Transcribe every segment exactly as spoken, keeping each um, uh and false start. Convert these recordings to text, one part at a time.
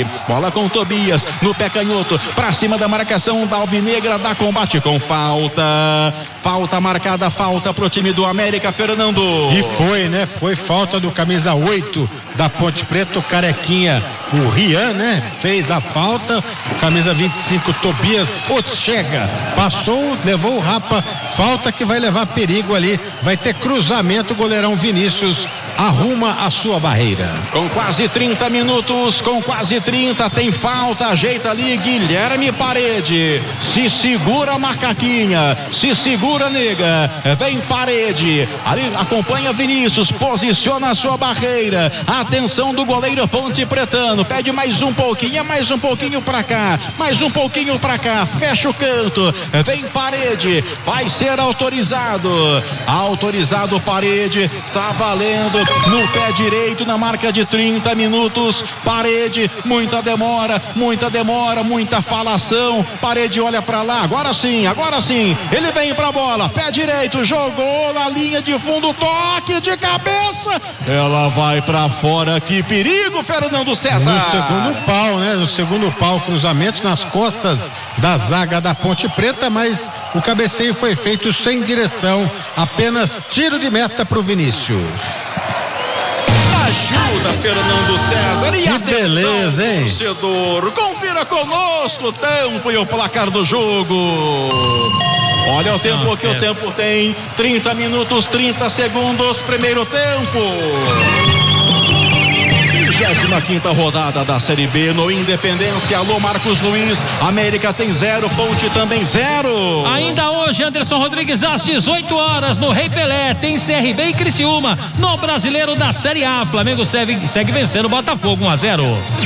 Bola com Tobias, no pé canhoto, pra cima da marcação da Alvinegra, dá combate com falta. Falta marcada, falta pro time do América, Fernando. E foi, né? Foi falta do camisa oito da Ponte Preta, o carequinha, o Rian, né? Fez a falta. O camisa vinte e cinco, Tobias, chega, passou, levou o Rapa. Falta que vai levar perigo ali. Vai ter cruzamento, o goleirão Vinícius arruma a sua barreira. Com quase trinta minutos, com quase trinta, tem falta, ajeita ali Guilherme Parede. Se segura, macaquinha, se segura, nega. Vem Parede, ali acompanha Vinícius, posiciona a sua barreira. Atenção do goleiro Ponte Pretano, pede mais um pouquinho, mais um pouquinho pra cá, mais um pouquinho pra cá, fecha o canto. Vem Parede, vai ser autorizado. Autorizado Parede, tá valendo. No pé direito, na marca de trinta minutos, Parede, muita demora, muita demora, muita falação. Parede olha pra lá, agora sim, agora sim, ele vem pra bola, pé direito, jogou na linha de fundo, toque de cabeça, ela vai pra fora, que perigo, Fernando César. No segundo pau, né? No segundo pau, cruzamento nas costas da zaga da Ponte Preta, mas o cabeceio foi feito sem direção, apenas tiro de meta pro Vinícius. Ajuda, Fernando César. E que beleza, hein? Torcedor, confira conosco o tempo e o placar do jogo. Olha o tempo que o tempo tem. trinta minutos, trinta segundos. Primeiro tempo. vigésima quinta rodada da Série B no Independência. Alô, Marcos Luiz. América tem zero, Ponte também zero. Ainda hoje, Anderson Rodrigues, às dezoito horas, no Rei Pelé, tem C R B e Criciúma, no Brasileiro da Série A. Flamengo segue, segue vencendo o Botafogo um a zero.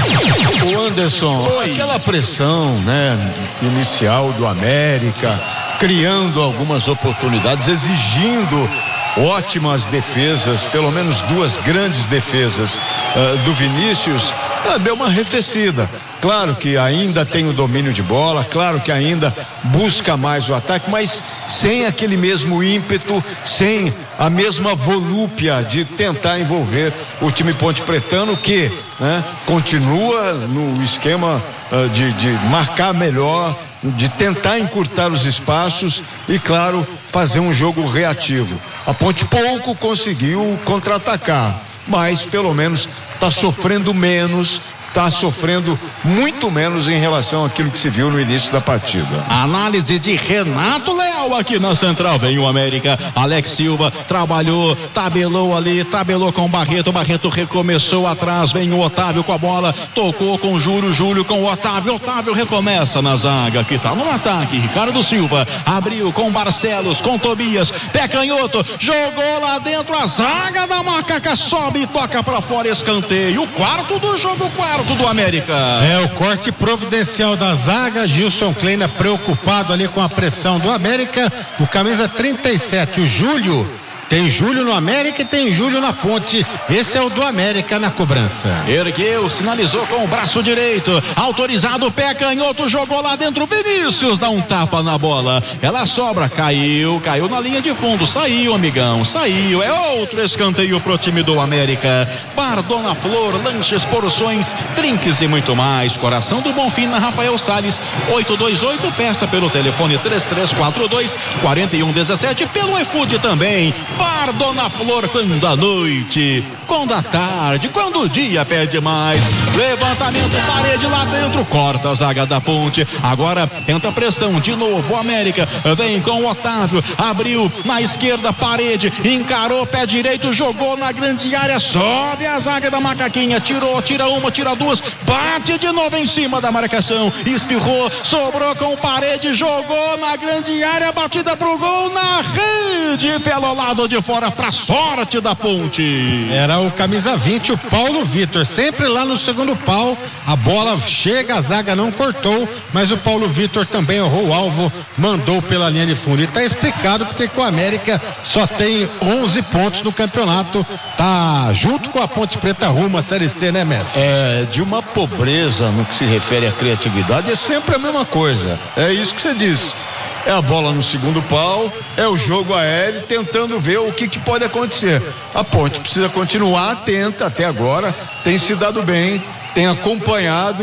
O Anderson, Oi. aquela pressão, né, inicial do América, criando algumas oportunidades, exigindo ótimas defesas, pelo menos duas grandes defesas uh, do Vinícius, uh, deu uma arrefecida. Claro que ainda tem o domínio de bola, claro que ainda busca mais o ataque, mas sem aquele mesmo ímpeto, sem a mesma volúpia de tentar envolver o time Ponte Pretano, que, né, continua no esquema uh, de, de marcar melhor, de tentar encurtar os espaços e, claro, fazer um jogo reativo. A Ponte pouco conseguiu contra-atacar, mas pelo menos está sofrendo menos, está sofrendo muito menos em relação àquilo que se viu no início da partida. Análise de Renato Leal aqui na Central. Vem o América, Alex Silva trabalhou, tabelou ali, tabelou com o Barreto, o Barreto recomeçou atrás, vem o Otávio com a bola, tocou com o Júlio, Júlio com o Otávio, Otávio recomeça na zaga, que tá no ataque, Ricardo Silva, abriu com Barcelos, com Tobias, pé canhoto, jogou lá dentro, a zaga da Macaca sobe e toca pra fora, escanteio, o quarto do jogo, quarto do América. É o corte providencial da zaga. Gilson Kleina preocupado ali com a pressão do América. O camisa trinta e sete, o Júlio. Tem Júlio no América e tem Júlio na Ponte. Esse é o do América na cobrança. Ergueu, sinalizou com o braço direito. Autorizado, pé canhoto, jogou lá dentro. Vinícius dá um tapa na bola. Ela sobra, caiu, caiu na linha de fundo. Saiu, amigão, saiu. É outro escanteio pro time do América. Bar Dona Flor, lanches, porções, drinks e muito mais. Coração do Bonfim na Rafael Salles. oito dois oito, peça pelo telefone três três quatro dois, quatro um um sete. Pelo iFood também. Bar Dona Flor, quando a noite, quando a tarde, quando o dia pede mais. Levantamento, parede lá dentro, corta a zaga da Ponte. Agora tenta pressão de novo. O América vem com o Otávio, abriu na esquerda, parede, encarou, pé direito, jogou na grande área, sobe a zaga da Macaquinha, tirou, tira uma, tira duas, bate de novo em cima da marcação, espirrou, sobrou com parede, jogou na grande área, batida pro gol, na rede, pelo lado de fora, pra sorte da Ponte. Era o camisa vinte, o Paulo Vitor, sempre lá no segundo pau, a bola chega, a zaga não cortou, mas o Paulo Vitor também errou o alvo, mandou pela linha de fundo. E tá explicado porque o América só tem onze pontos no campeonato, tá junto com a Ponte Preta rumo à Série C, né, mestre? É, de uma pobreza no que se refere à criatividade, é sempre a mesma coisa, é isso que você disse. É a bola no segundo pau, é o jogo aéreo, tentando ver o que, que pode acontecer. A Ponte precisa continuar atenta até agora, tem se dado bem, tem acompanhado